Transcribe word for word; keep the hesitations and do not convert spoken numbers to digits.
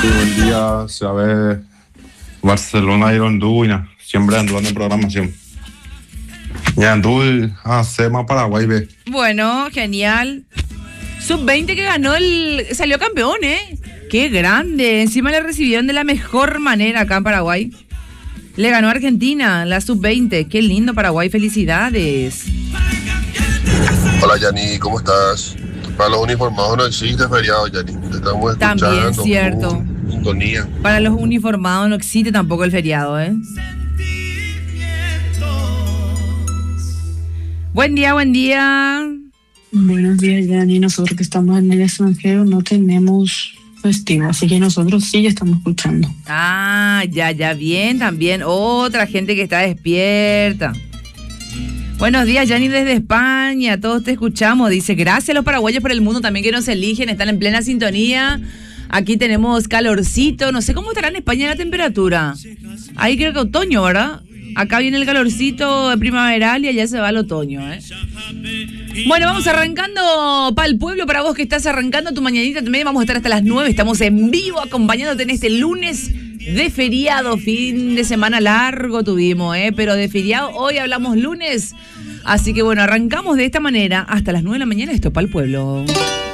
Buen día, se ve Barcelona y Honduras, siempre anduvo en programación. Ya anduve a Sema Paraguay B. Bueno, genial. sub veinte que ganó el... Salió campeón, ¿eh? Qué grande. Encima le recibieron de la mejor manera acá en Paraguay. Le ganó a Argentina, la sub veinte. Qué lindo Paraguay, felicidades. Hola Yani, ¿cómo estás? Para los uniformados no existe feriado, Yani. Te estamos escuchando. También cierto. Sintonía. Para los uniformados no existe tampoco el feriado, ¿eh? Buen día, buen día. Buenos días, Yani. Nosotros que estamos en el extranjero no tenemos festivo, así que nosotros sí ya estamos escuchando. Ah, ya, ya, bien, también. Otra gente que está despierta. Buenos días, Yani, desde España. Todos te escuchamos. Dice, gracias a los paraguayos por el mundo también que nos eligen. Están en plena sintonía. Aquí tenemos calorcito. No sé cómo estará en España la temperatura. Ahí creo que otoño, ¿verdad? Acá viene el calorcito primaveral y allá se va el otoño, ¿eh? Bueno, vamos arrancando para el pueblo, para vos que estás arrancando tu mañanita también. Vamos a estar hasta las nueve. Estamos en vivo acompañándote en este lunes de feriado. Fin de semana largo tuvimos, ¿eh? Pero de feriado hoy hablamos lunes. Así que bueno, arrancamos de esta manera hasta las nueve de la mañana. Esto para el pueblo.